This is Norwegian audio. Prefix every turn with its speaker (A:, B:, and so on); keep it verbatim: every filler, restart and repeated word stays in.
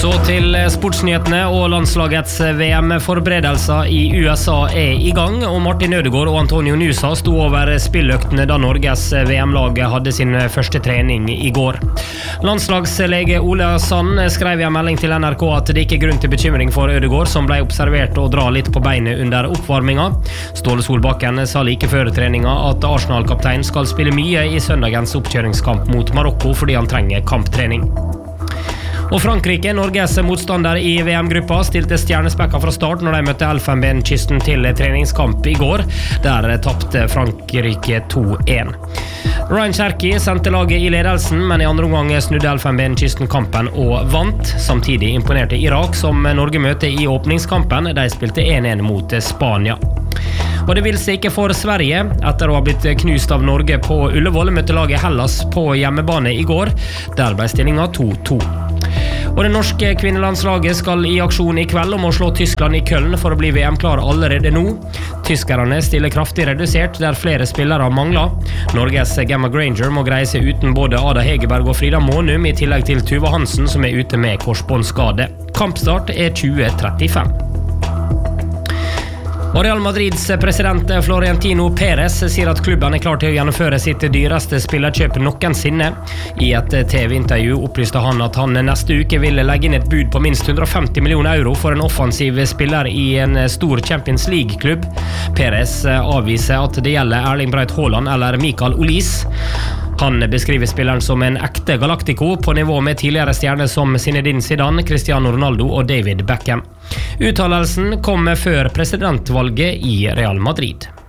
A: Så til sportsnyhetene og landslagets V M-forberedelser i U S A er i gang, og Martin Ødegaard og Antonio Nusa sto over spilløktene da Norges V M-lag hadde sin første trening i går. Landslagslege Ole Sand skrev i en melding til N R K at det ikke er grunn til bekymring for Ødegaard, som ble observert å dra litt på beinet under oppvarminga. Ståle Solbakken sa like før treninga at Arsenal-kaptein skal spille mye i søndagens oppkjøringskamp mot Marokko fordi han trenger kamptrening. Og Frankrike, Norges motstander i V M-gruppa, stilte stjernespekka fra start når de møtte Elfenbenskysten til treningskamp i går. Der tappte Frankrike to en. Ryan Cherky sendte laget i ledelsen, men i andre omgang snudde Elfenbenskysten kampen og vant. Samtidig imponerte Irak, som Norge møtte i åpningskampen. De spilte en en mot Spania. Og det vil seg ikke for Sverige. Etter å ha blitt knust av Norge på Ullevål, møtte laget Hellas på hjemmebane i går. Der ble stillingen to to. Og det norske kvinnelandslaget skal i aksjon i kveld om å slå Tyskland i Köln for å bli V M-klar allerede nå. Tyskerne stiller kraftig redusert, der flere spillere mangler. Norges Gemma Granger må greie seg uten både Ada Hegerberg og Frida Månum, i tillegg til Tuva Hansen, som er ute med korsbåndskade. Kampstart er tjue trettifem. Og Real Madrids president Florentino Perez sier at klubben er klar til å gjennomføre sitt dyreste spillerkjøp noensinne. I et T V-intervju opplyste han at han neste uke vil legge inn et bud på minst hundre og femti millioner euro for en offensiv spiller i en stor Champions League-klubb. Perez avviser at det gjelder Erling Braut Haaland eller Mikael Olise. Han beskriver spilleren som en ekte galaktico på nivå med tidligere stjerner som Zinedine Zidane, Cristiano Ronaldo og David Beckham. Uttalelsen kom før presidentvalget i Real Madrid.